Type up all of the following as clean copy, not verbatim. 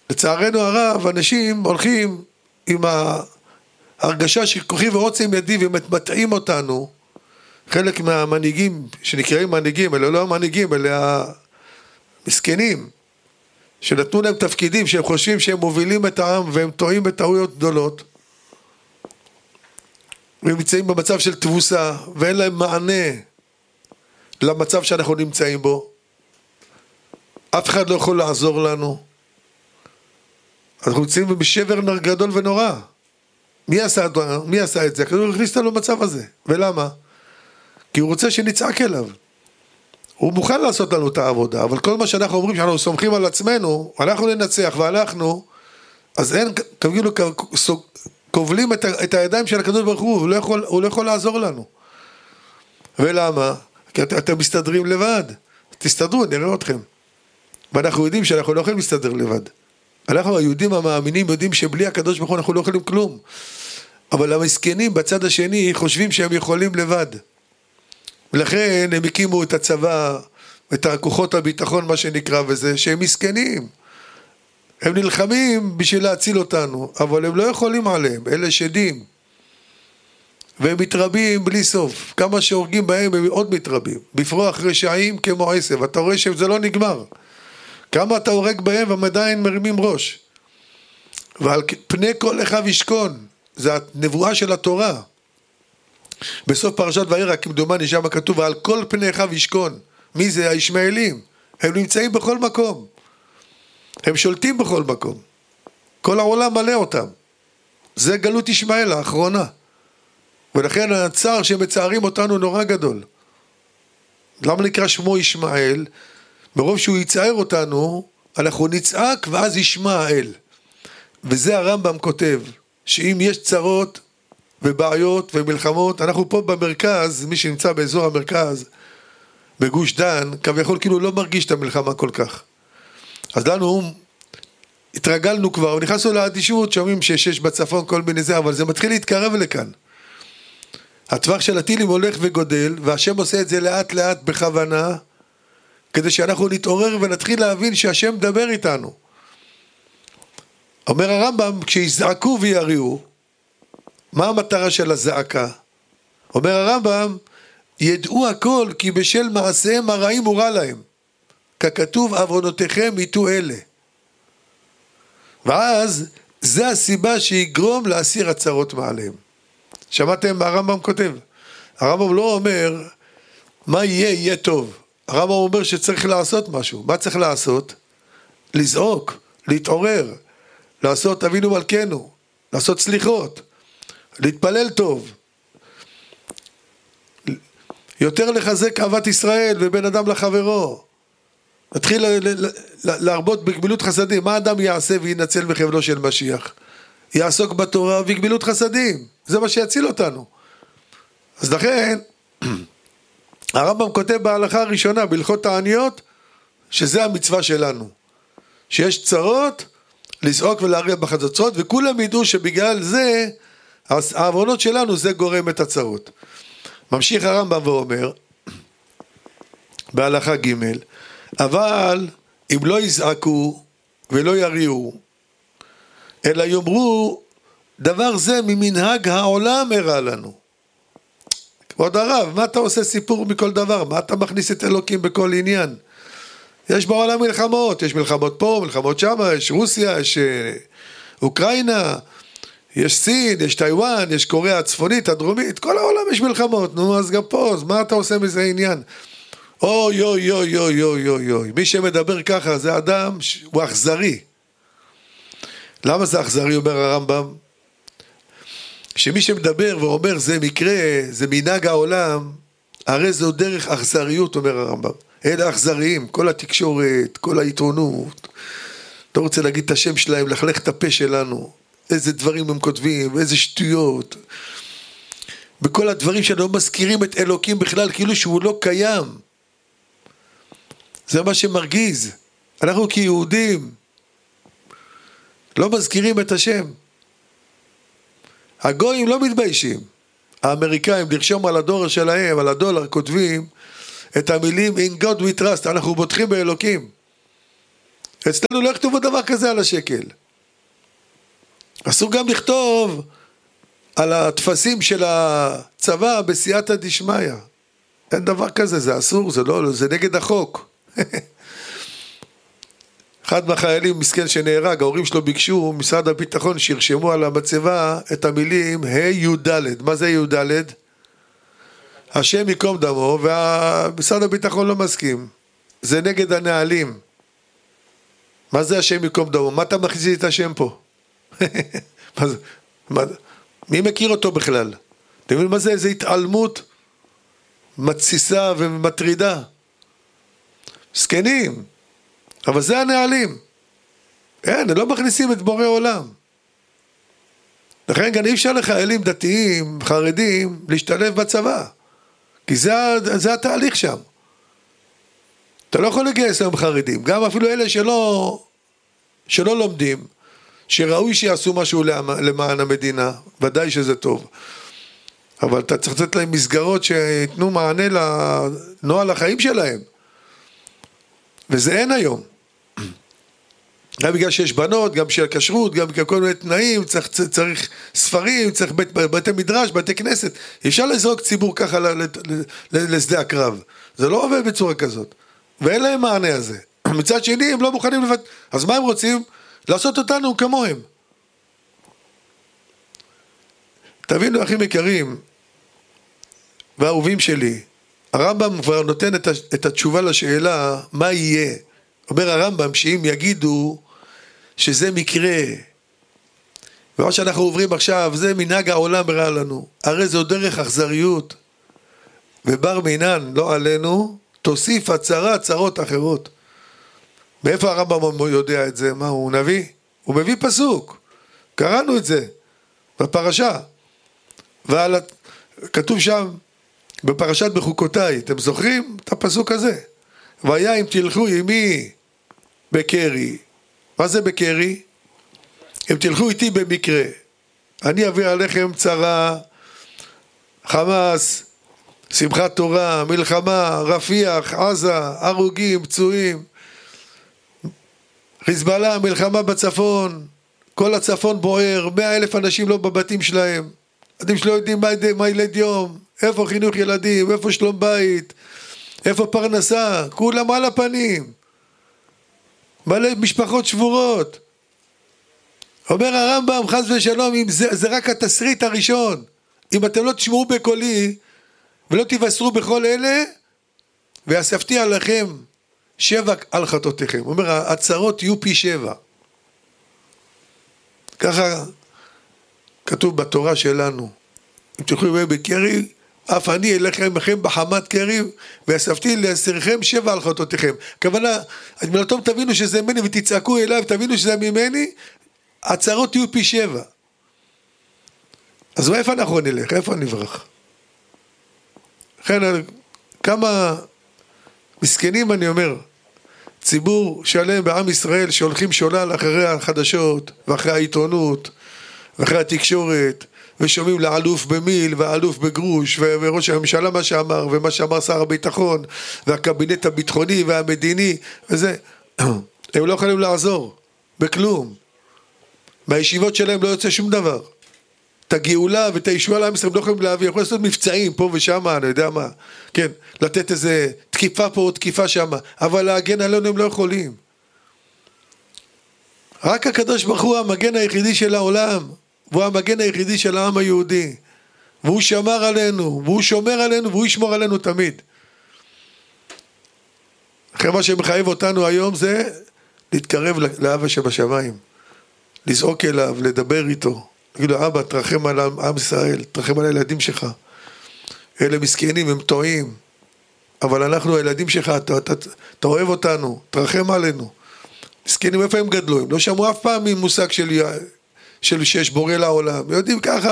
לצערנו הרב, אנשים הולכים עם ההרגשה של כוחי ועוצם ידי ומטעים אותנו. חלק מהמנהיגים שנקראים מנהיגים, אלה לא המנהיגים, אלה המסכנים, שנתנו להם תפקידים שהם חושבים שהם מובילים את העם והם טועים בטעויות גדולות. והם נמצאים במצב של תבוסה ואין להם מענה למצב שאנחנו נמצאים בו. אף אחד לא יכול לעזור לנו. אנחנו נמצאים בשבר גדול ונורא. מי עשה את זה? הכדור הכניס אותנו למצב הזה. ולמה? כי הוא רוצה שנצעק אליו. הוא מוכן לעשות לנו את העבודה, אבל כל מה שאנחנו אומרים שאנחנו סומכים על עצמנו, אנחנו ננצח ואנחנו, אז אין, כאילו כובלים את הידיים של הקדוש ברוך הוא, הוא לא יכול לעזור לנו. ולמה? כי אתם מסתדרים לבד. תסתדרו, נראה אתכם. ואנחנו יודעים שאנחנו לא יכולים להסתדר לבד. אנחנו היהודים המאמינים יודעים שבלי הקדוש ברוך הוא אנחנו לא יכולים כלום. אבל המסכנים בצד השני חושבים שהם יכולים לבד. ולכן הם הקימו את הצבא, את כוחות הביטחון מה שנקרא וזה, שהם מסכנים. הם נלחמים בשביל להציל אותנו, אבל הם לא יכולים עליהם, אלה שדים. והם מתרבים בלי סוף. כמה שהורגים בהם הם עוד מתרבים. בפרוח רשעים כמו עשב. אתה רואה שזה לא נגמר. כמה אתה הורג בהם והם עדיין מרימים ראש. ועל פני כל אחיו ישכון. זה הנבואה של התורה. בסוף פרשת וירא כמדומני שם כתוב ועל כל פני אחיו ישכון. מי זה? הישמעאלים. הם נמצאים בכל מקום. הם שולטים בכל מקום. כל העולם מלא אותם. זה גלות ישמעאל האחרונה. ולכן הצער שמצערים אותנו נורא גדול. למה נקרא שמו ישמעאל? מרוב שהוא יצער אותנו, אנחנו נצעק ואז ישמע האל. וזה הרמב"ם כותב, שאם יש צרות ובעיות ומלחמות, אנחנו פה במרכז, מי שנמצא באזור המרכז, בגוש דן, כביכול כאילו לא מרגיש את המלחמה כל כך. אז לנו, התרגלנו כבר, נכנסנו לאדישות, שומעים שיש בצפון כל מיני זה, אבל זה מתחיל להתקרב לכאן. הטווח של הטילים הולך וגודל, והשם עושה את זה לאט לאט בכוונה, כדי שאנחנו נתעורר ונתחיל להבין שהשם מדבר איתנו. אומר הרמב"ם, כשיזעקו ויריעו, מה המטרה של הזעקה? אומר הרמב"ם, ידעו הכל כי בשל מעשיהם הרעים הוא רע להם. ככתוב עוונותיכם יטו אלה. ואז זה הסיבה שיגרום להסיר הצרות מעליהם. שמעתם מה הרמב"ם כותב? הרמב"ם לא אומר מה יהיה טוב. הרמב"ם אומר שצריך לעשות משהו. מה צריך לעשות? לזעוק, להתעורר, לעשות אבינו מלכנו, לעשות סליחות, להתפלל טוב. יותר לחזק אהבת ישראל ובין אדם לחברו. להתחיל להרבות בגמילות חסדים. מה אדם יעשה וינצל בחבלו של משיח? יעסוק בתורה וגמילות חסדים. זה מה שיציל אותנו. אז לכן, הרמב"ם כותב בהלכה הראשונה, בהלכות העניות, שזה המצווה שלנו. שיש צרות, לזעוק ולהריע בחצוצרות, וכולם ידעו שבגלל זה, העוונות שלנו זה גורם את הצרות. ממשיך הרמב"ם ואומר, בהלכה ג' אבל אם לא יזעקו ולא יריעו, אלא יאמרו, דבר זה ממנהג העולם הראה לנו. כבוד הרב, מה אתה עושה סיפור מכל דבר? מה אתה מכניס את אלוקים בכל עניין? יש בעולם מלחמות, יש מלחמות פה, מלחמות שם, יש רוסיה, יש אוקראינה, יש סין, יש טיואן, יש קוריאה הצפונית, הדרומית, כל העולם יש מלחמות, נו אז גם פה, אז מה אתה עושה מזה עניין? אוי אוי אוי אוי אוי אוי אוי, מי שמדבר ככה זה אדם, הוא אכזרי. למה זה אכזרי, אומר הרמב"ם? שמי שמדבר ואומר זה מקרה, זה מנהג העולם, הרי זו דרך אכזריות, אומר הרמב"ם. אלה אכזריים, כל התקשורת, כל העיתונות, לא רוצה להגיד את השם שלהם, לחלך את הפה שלנו, איזה דברים הם כותבים, איזה שטויות, בכל הדברים שלא מזכירים את אלוקים בכלל, כאילו שהוא לא קיים. זה מה שמרגיז. אנחנו כיהודים לא מזכירים את השם. הגויים לא מתביישים. האמריקאים לרשום על הדולר שלהם, על הדולר כותבים את המילים In God we trust, אנחנו בוטחים באלוקים. אצלנו לא יכתובו דבר כזה על השקל. אסור גם לכתוב על התפסים של הצבא בסייעתא דשמיא. אין דבר כזה, זה אסור, זה נגד החוק. אחד מהחיילים מסכן שנהרג, ההורים שלו ביקשו, משרד הביטחון שירשמו על המצבה את המילים ה' מה זה ה' השם יקום דמו, ומשרד הביטחון לא מסכים. זה נגד הנהלים. מה זה השם יקום דמו? מה אתה מכניס את השם פה? מי מכיר אותו בכלל? אתם מבינים מה זה? איזו התעלמות מתסיסה ומטרידה. סקנים. אבל זה הנהלים. אין, הם לא מכניסים את בורא עולם. לכן גם אי אפשר לחיילים דתיים, חרדים, להשתלב בצבא. כי זה התהליך שם. אתה לא יכול לגייס היום חרדים. גם אפילו אלה שלא לומדים, שראוי שיעשו משהו למען המדינה, ודאי שזה טוב. אבל אתה צריך לתת להם מסגרות שיתנו מענה לנוהל החיים שלהם. וזה אין היום. גם בגלל שיש בנות, גם של כשרות, גם בגלל כל מיני תנאים, צריך ספרים, צריך בתי מדרש, בתי כנסת. אפשר לזרוק ציבור ככה לשדה הקרב. זה לא עובד בצורה כזאת. ואין להם מענה הזה. מצד שני, הם לא מוכנים אז מה הם רוצים? לעשות אותנו כמוהם. תבינו, אחים יקרים, והאהובים שלי, הרמב"ם כבר נותן את התשובה לשאלה, מה יהיה? אומר הרמב"ם, שאם יגידו שזה מקרה, ומה שאנחנו עוברים עכשיו, זה מנהג העולם רע לנו, הרי זו דרך אכזריות, ובר מינן, לא עלינו, תוסיף צרות אחרות. מאיפה הרמב"ם יודע את זה? מה, הוא נביא? הוא מביא פסוק, קראנו את זה בפרשה, כתוב שם, בפרשת בחוקותיי, אתם זוכרים את הפסוק הזה? והיה אם תלכו עמי בקרי. מה זה בקרי? אם תלכו איתי במקרה, אני אביא עליכם צרה, חמאס, שמחת תורה, מלחמה, רפיח, עזה, הרוגים, פצועים, חיזבאללה, מלחמה בצפון, כל הצפון בוער, 100,000 אנשים לא בבתים שלהם, אתם שלא יודעים מה ילד יום, איפה חינוך ילדים, איפה שלום בית, איפה פרנסה, כולם על הפנים, מלא משפחות שבורות. אומר הרמב"ם, חס ושלום, אם זה רק התסריט הראשון, אם אתם לא תשמעו בקולי, ולא תבשרו בכל אלה, ואספתי עליכם 7 על חטאותיכם. הוא אומר, הצרות יהיו פי 7. ככה כתוב בתורה שלנו. אם תלכו בקרי, אף אני אלכם בחמת קרי, ואספתי לעשריכם 7 על חטאותיכם. הכוונה, מלאתום תבינו שזה ממני, ותצעקו אליו, תבינו שזה ממני, הצרות יהיו פי 7. אז איפה אנחנו נלך? איפה נברח? לכן, כמה מסכנים אני אומר, ציבור שלם בעם ישראל שהולכים שולל אחרי החדשות ואחרי העיתונות ואחרי התקשורת ושומעים לאלוף במיל ואלוף בגרוש וראש הממשלה מה שאמר ומה שאמר שר הביטחון והקבינט הביטחוני והמדיני וזה, הם לא יכולים לעזור בכלום. מהישיבות שלהם לא יוצא שום דבר. את הגאולה ואת הישועה לעם ישראל הם לא יכולים להביא, יכולים לעשות מבצעים פה ושם, אני יודע מה, כן, לתת איזה תקיפה פה או תקיפה שם, אבל להגן עלינו הם לא יכולים. רק הקדוש ברוך הוא המגן היחידי של העולם, והוא המגן היחידי של העם היהודי, והוא שמר עלינו, והוא שומר עלינו, והוא ישמור עלינו תמיד. אחרי מה שמחייב אותנו היום זה להתקרב לאבא שבשמיים, לזעוק אליו, לדבר איתו, תגיד לו, אבא, תרחם על עם ישראל, תרחם על הילדים שלך. אלה מסכנים, הם טועים. אבל אנחנו, הילדים שלך, אתה אוהב אותנו, תרחם עלינו. מסכנים, איפה הם גדלו? הם לא שמעו אף פעם ממושג של שיש בורא לעולם. הם יודעים ככה,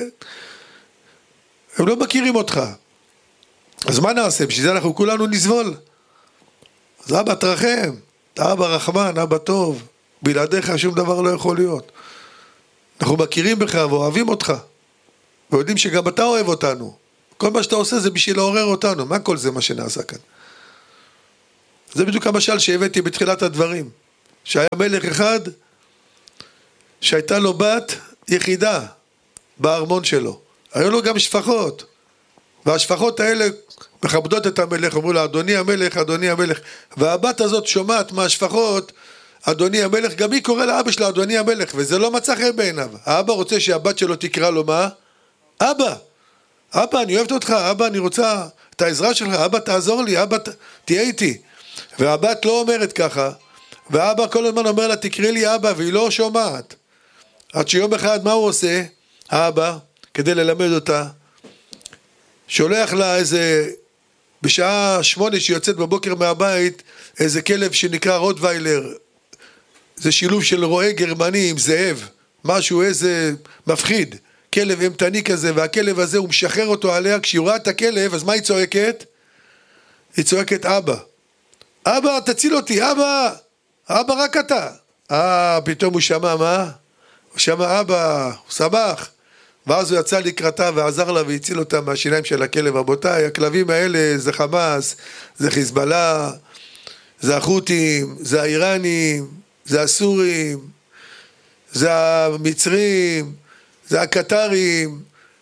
הם לא מכירים אותך. אז מה נעשה? בשביל זה אנחנו כולנו נסבול. אז אבא, תרחם. אתה אבא רחמן, אבא טוב. בלעדיך שום דבר לא יכול להיות. אנחנו מכירים בך ואוהבים אותך, ויודעים שגם אתה אוהב אותנו. כל מה שאתה עושה זה בשביל לעורר אותנו. מה כל זה מה שנעשה כאן? זה בדיוק המשל שהבאתי בתחילת הדברים. שהיה מלך אחד שהייתה לו בת יחידה בארמון שלו. היו לו גם שפחות, והשפחות האלה מכבדות את המלך, אומרו לה אדוני המלך, אדוני המלך, והבת הזאת שומעת מהשפחות אדוני המלך, גם היא קורא לאבא שלה אדוני המלך, וזה לא מצא חן בעיניו. האבא רוצה שהבת שלו תקרא לו מה? אבא, אבא אני אוהבת אותך, אבא אני רוצה את העזרה שלך, אבא תעזור לי, אבא תהיה איתי. והבת לא אומרת ככה, ואבא כל הזמן אומר לה תקראי לי אבא, והיא לא שומעת. עד שיום אחד מה הוא עושה? האבא, כדי ללמד אותה, שולח לה איזה, בשעה 8 שהיא יוצאת בבוקר מהבית, איזה כלב שנקרא רוטוויילר, זה שילוב של רועה גרמני עם זאב, משהו איזה מפחיד, כלב אימתני כזה, והכלב הזה הוא משחרר אותו עליה, כשהיא רואה את הכלב, אז מה היא צועקת? היא צועקת אבא, אבא תציל אותי, אבא, אבא רק אתה. פתאום הוא שמע מה? הוא שמע אבא, הוא שמח, ואז הוא יצא לקראתה ועזר לה והציל אותה מהשיניים של הכלב. רבותיי, הכלבים האלה זה חמאס, זה חיזבאללה, זה החות'ים, זה האיראנים, זה הסורים, זה המצרים, זה הקטרים,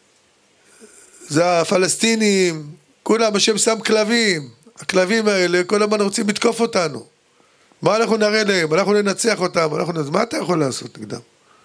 זה הפלסטינים, כולם השם שם כלבים. הכלבים האלה כל הזמן רוצים לתקוף אותנו. מה אנחנו נראה להם? אנחנו ננצח אותם, מה אתה יכול לעשות נגדם?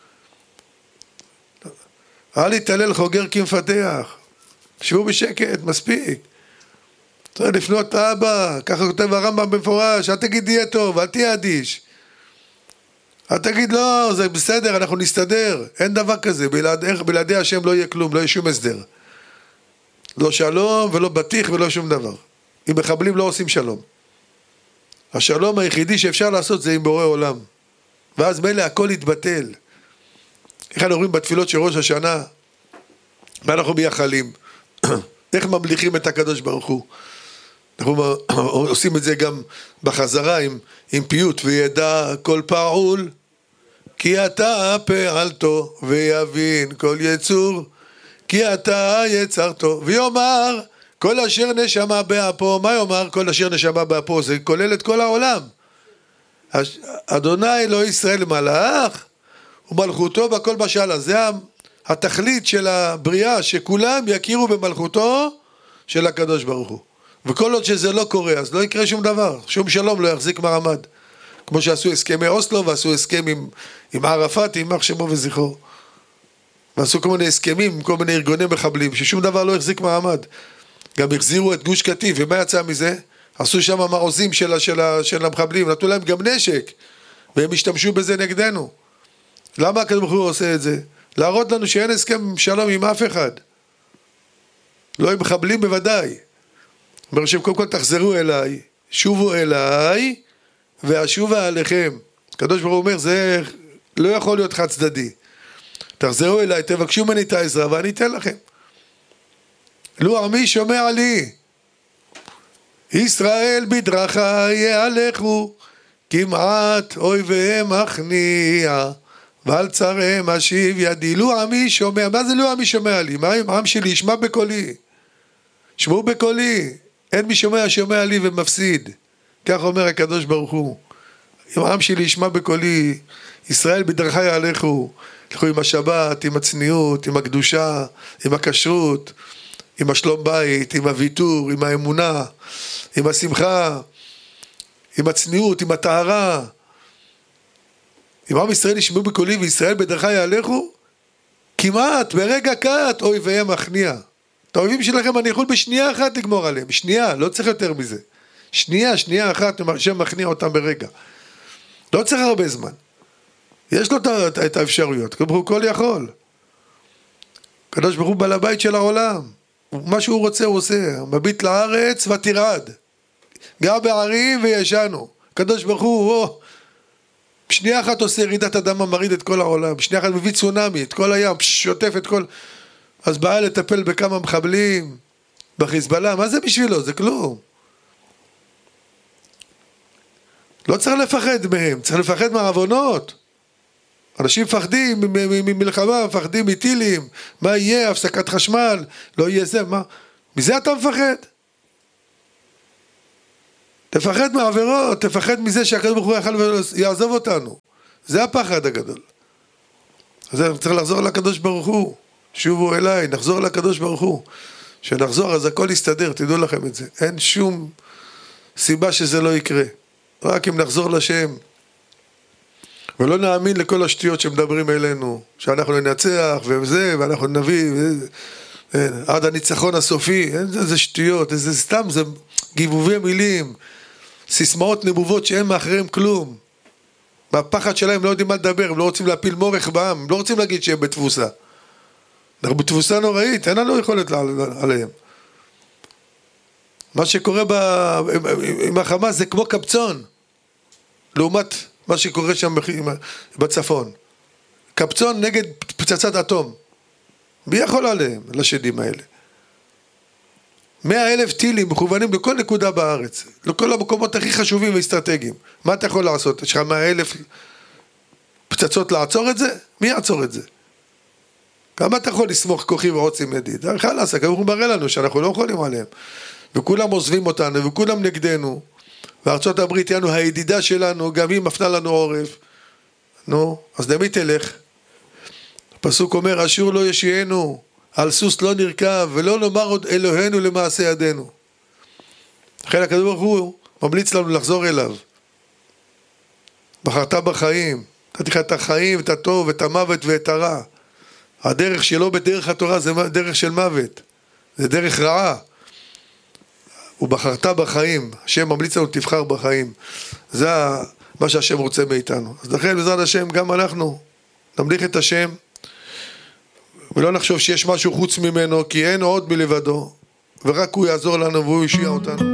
אל יתהלל חוגר כמפתח, שבו בשקט, מספיק. צריך לפנות לאבא, ככה כותב הרמב"ם במפורש, אל תגיד יהיה טוב, אל תהיה אדיש. אל תגיד לא, זה בסדר, אנחנו נסתדר, אין דבר כזה, בלעדי השם לא יהיה כלום, לא יהיה שום הסדר. לא שלום ולא בטיח ולא שום דבר. אם מחבלים לא עושים שלום. השלום היחידי שאפשר לעשות זה עם בורא עולם. ואז מילא הכל יתבטל. איך אנחנו רואים בתפילות של ראש השנה? מה אנחנו מייחלים? איך ממליכים את הקדוש ברוך הוא? אנחנו עושים את זה גם בחזרה עם פיוט, וידע כל פעול, כי אתה פעלתו, ויבין כל יצור, כי אתה יצרתו, ויאמר כל אשר נשמה באפו. מה יאמר כל אשר נשמה באפו? זה כולל את כל העולם. אדוני אלוהי ישראל מלאך, ומלכותו בכל משלה. זה התכלית של הבריאה, שכולם יכירו במלכותו של הקדוש ברוך הוא. וכל עוד שזה לא קורה, אז לא יקרה שום דבר, שום שלום לא יחזיק מעמד. כמו שעשו הסכמי אוסלו, ועשו הסכם עם ערפאת, עם יימח שמו וזכרו. ועשו כל מיני הסכמים עם כל מיני ארגוני מחבלים, ששום דבר לא יחזיק מעמד. גם החזירו את גוש קטיף, ומה יצא מזה? עשו שם מעוזים של המחבלים, נתנו להם גם נשק, והם השתמשו בזה נגדנו. למה הקדוש ברוך הוא עושה את זה? להראות לנו שאין הסכם שלום עם אף אחד. לא עם מחבלים בוודאי. אומר שהם קודם כל תחזרו אליי, שובו אליי, ואשובה עליכם. הקדוש ברוך הוא אומר, זה לא יכול להיות חד צדדי. תחזרו אליי, תבקשו ממני את העזרה, ואני אתן לכם. לו עמי שומע לי, ישראל בדרכי יהלכו, כמעט אויביהם אכניע, ועל צריהם אשיב ידי. לו עמי שומע, מה זה לו עמי שומע לי? מה עם עם שלי? ישמע בקולי. שמעו בקולי. אין מי שומע לי ומפסיד. כך אומר הקדוש ברוך הוא. אם העם שלי ישמע בקולי, ישראל בדרכי יהלכו, תלכו עם השבת, עם הצניעות, עם הקדושה, עם הכשרות, עם השלום בית, עם הוויתור, עם האמונה, עם השמחה, עם הצניעות, עם הטהרה. אם עם ישראל ישמעו בקולי וישראל בדרכי יהלכו, כמעט ברגע קט אויביהם אכניע. את האויבים שלכם אני יכול בשנייה אחת לגמור עליהם, שנייה, לא צריך יותר מזה. שנייה אחת, השם מכניע אותם ברגע. לא צריך הרבה זמן. יש לו את האפשרויות, הוא כל יכול. הקדוש ברוך הוא בעל הבית של העולם. מה שהוא רוצה הוא עושה, מביט לארץ ותרעד. גר בערים וישנו. הקדוש ברוך הוא, בשנייה אחת עושה רעידת אדמה, מריד את כל העולם. בשנייה אחת מביא צונאמי, את כל הים, שוטף את כל... אז באה לטפל בכמה מחבלים, בחיזבאללה, מה זה בשבילו? זה כלום. לא צריך לפחד מהם, צריך לפחד מהעוונות. אנשים מפחדים ממלחמה, מפחדים מטילים, מה יהיה, הפסקת חשמל, לא יהיה זה, מה? מזה אתה מפחד? תפחד מהעבירות, תפחד מזה שהקדוש ברוך הוא יעזוב אותנו. זה הפחד הגדול. אז צריך לחזור לקדוש ברוך הוא. שובו אליי, נחזור לקדוש ברוך הוא. שנחזור, אז הכל יסתדר, תדעו לכם את זה. אין שום סיבה שזה לא יקרה. רק אם נחזור לשם. ולא נאמין לכל השטויות שמדברים אלינו. שאנחנו ננצח וזה, ואנחנו נביא, עד הניצחון הסופי. אין זה שטויות, זה סתם, זה גיבובי מילים. סיסמאות נבובות שאין מאחריהם כלום. מהפחד שלהם לא יודעים מה לדבר, הם לא רוצים להפיל מורך בעם, הם לא רוצים להגיד שהם בתבוסה. אנחנו בתבוסה נוראית, אין לנו יכולת עליהם. מה שקורה עם החמאס זה כמו קפצון, לעומת מה שקורה שם בצפון. קפצון נגד פצצת אטום. מי יכול עליהם, לשדים האלה? 100,000 טילים מכוונים לכל נקודה בארץ, לכל המקומות הכי חשובים ואסטרטגיים. מה אתה יכול לעשות? יש לך 100,000 פצצות לעצור את זה? מי יעצור את זה? כמה אתה יכול לסמוך כוחי ועוצם ידי? חלאס, הקדוש ברוך הוא מראה לנו שאנחנו לא יכולים עליהם. וכולם עוזבים אותנו וכולם נגדנו. וארצות הברית יענו הידידה שלנו, גם היא מפנה לנו עורף. נו, אז למי תלך? הפסוק אומר, אשור לא ישיענו, על סוס לא נרכב, ולא נאמר עוד אלוהינו למעשה ידינו. לכן הקדוש ברוך הוא ממליץ לנו לחזור אליו. בחרת בחיים, נתתי לך את החיים, את הטוב, את המוות ואת הרע. הדרך שלו בדרך התורה זה דרך של מוות, זה דרך רעה. ובחרת בחיים, השם ממליץ לנו תבחר בחיים. זה מה שהשם רוצה מאיתנו. אז לכן בעזרת השם גם אנחנו נמליך את השם, ולא נחשוב שיש משהו חוץ ממנו, כי אין עוד מלבדו, ורק הוא יעזור לנו והוא יושיע אותנו.